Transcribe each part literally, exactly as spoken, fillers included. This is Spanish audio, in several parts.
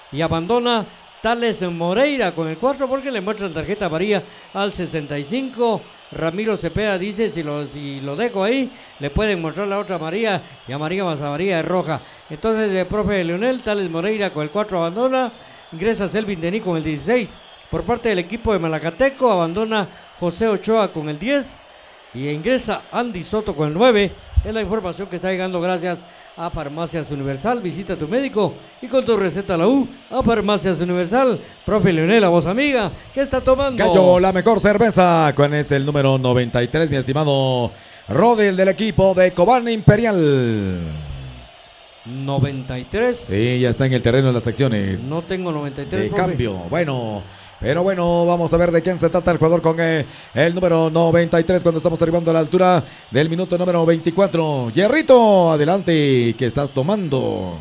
y abandona Tales Moreira con el cuatro porque le muestran tarjeta amarilla al sesenta y cinco. Ramiro Cepeda dice si lo, si lo dejo ahí le pueden mostrar la otra amarilla y amarilla más amarilla es roja. Entonces el profe Leonel, Tales Moreira con el cuatro abandona, ingresa Selvin Denis con el dieciséis. Por parte del equipo de Malacateco abandona José Ochoa con el diez y ingresa Andy Soto con el nueve. Es la información que está llegando gracias a Farmacias Universal. Visita a tu médico y con tu receta a la U a Farmacias Universal. Profe Leonel, la voz amiga, ¿qué está tomando? Gallo, la mejor cerveza. ¿Cuál es el número noventa y tres, mi estimado Rodel del equipo de Cobán Imperial? noventa y tres. Sí, ya está en el terreno de las secciones. No tengo noventa y tres. De profe. cambio, bueno. Pero bueno, vamos a ver de quién se trata el jugador con eh, el número noventa y tres cuando estamos arribando a la altura del minuto número veinticuatro. Hierrito, adelante, ¿qué estás tomando?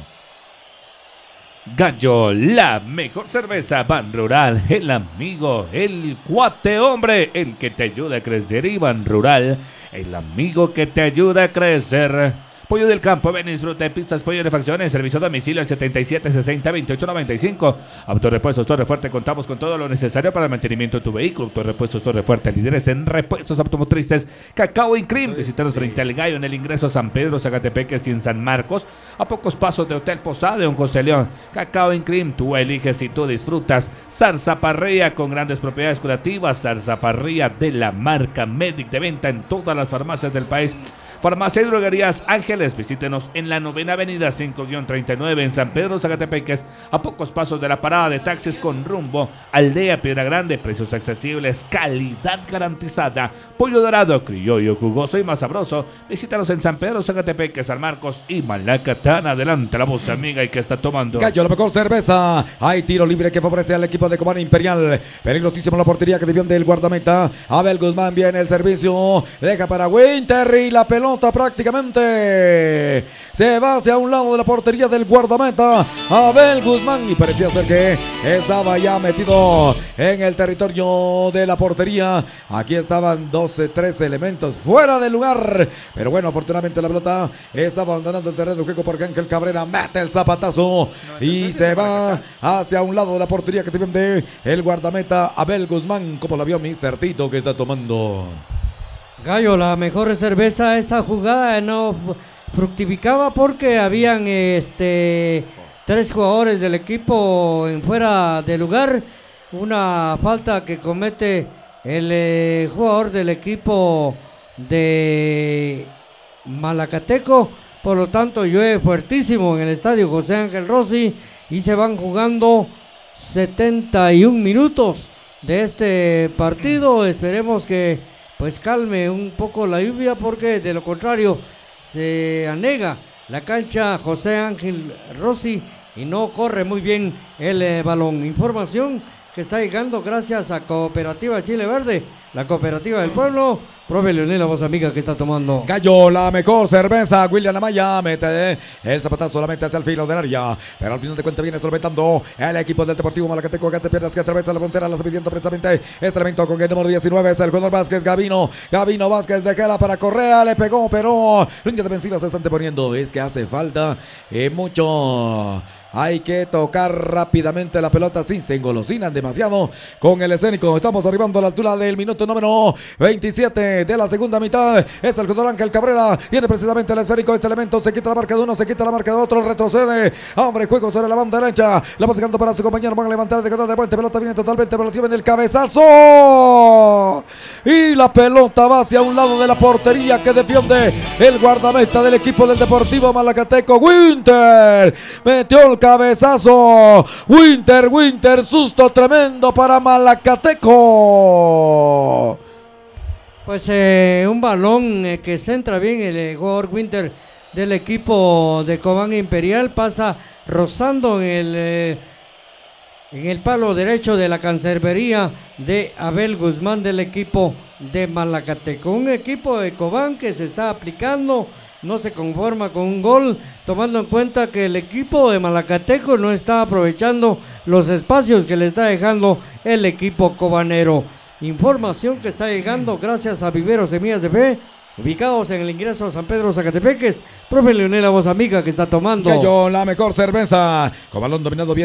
Gallo, la mejor cerveza Ban Rural, el amigo, el cuate hombre, el que te ayuda a crecer. Y Ban Rural, el amigo que te ayuda a crecer. Pollo del Campo, ven y disfruta de pizzas, pollo de facciones, servicio a domicilio al setenta y siete sesenta veintiocho noventa y cinco. Autorepuestos Torre Fuerte, contamos con todo lo necesario para el mantenimiento de tu vehículo. Autorepuestos Torre Fuerte, líderes en repuestos automotrices. Cacao Incrim, visítanos frente al Gallo en el ingreso a San Pedro, Zacatepeques y en San Marcos, a pocos pasos de Hotel Posada de Don José León. Cacao Incrim, tú eliges y tú disfrutas. Zarzaparrilla con grandes propiedades curativas, Zarzaparrilla de la marca Medic, de venta en todas las farmacias del país. Farmacia y Droguerías Ángeles, visítenos en la novena avenida cinco treinta y nueve en San Pedro, Zacatepeques, a pocos pasos de la parada de taxis con rumbo Aldea Piedra Grande, precios accesibles, calidad garantizada, pollo dorado, criollo, jugoso y más sabroso. Visítanos en San Pedro, Zacatepeques, San Marcos y Malacatán. Adelante la voz amiga y que está tomando. Gallo, la mejor cerveza. Hay tiro libre que favorece al equipo de Cobán Imperial. Peligrosísimo la portería que defiende el guardameta. Abel Guzmán viene el servicio. Deja para Winter y la pelota prácticamente se va hacia un lado de la portería del guardameta Abel Guzmán y parecía ser que estaba ya metido en el territorio de la portería. Aquí estaban doce, trece elementos fuera del lugar, pero bueno, afortunadamente la pelota está abandonando el terreno de juego porque Ángel Cabrera mete el zapatazo y se va hacia un lado de la portería que defiende el guardameta Abel Guzmán. Como la vio mister Tito que está tomando? Gallo, la mejor cerveza. Esa jugada no fructificaba porque habían este tres jugadores del equipo en fuera de lugar. Una falta que comete el eh, jugador del equipo de Malacateco. Por lo tanto, llueve fuertísimo en el estadio José Ángel Rossi y se van jugando setenta y un minutos de este partido. Esperemos que pues calme un poco la lluvia porque de lo contrario se anega la cancha José Ángel Rossi y no corre muy bien el eh, balón. Información que está llegando gracias a Cooperativa Chile Verde, la cooperativa del pueblo. Profe Leonel, la voz amiga que está tomando. Gallo, la mejor cerveza. William Amaya mete el zapatazo solamente hacia el filo del área, pero al final de cuentas viene solventando el equipo del Deportivo Malacateco que hace piernas que atraviesa la frontera, las pidiendo precisamente este elemento con el número diecinueve es el jugador Vázquez Gavino. Gavino Vázquez de Gela para Correa, le pegó, pero línea defensiva se está anteponiendo. Es que hace falta eh, mucho. Hay que tocar rápidamente la pelota, sí, se engolosinan demasiado con el escénico. Estamos arribando a la altura del minuto número veintisiete de la segunda mitad. Es el jugador Ángel Cabrera, tiene precisamente el esférico. Este elemento se quita la marca de uno, se quita la marca de otro, retrocede. Hombre, juego sobre la banda derecha. La va dejando para su compañero. Van a levantar de de vuelta. Pelota viene totalmente, pero en el cabezazo. Y la pelota va hacia un lado de la portería que defiende el guardameta del equipo del Deportivo Malacateco. Winter metió el cabezazo. Winter, Winter, susto tremendo para Malacateco. Pues eh, un balón eh, que centra bien el eh, jugador Winter del equipo de Cobán Imperial, pasa rozando en el, eh, en el palo derecho de la cancerbería de Abel Guzmán del equipo de Malacateco. Un equipo de Cobán que se está aplicando, no se conforma con un gol, tomando en cuenta que el equipo de Malacateco no está aprovechando los espacios que le está dejando el equipo cobanero. Información que está llegando gracias a Viveros Semillas de Fe, ubicados en el ingreso a San Pedro Zacatepeques. Profe Leonel, la voz amiga que está tomando. Gallo, la mejor cerveza. Con balón dominado bien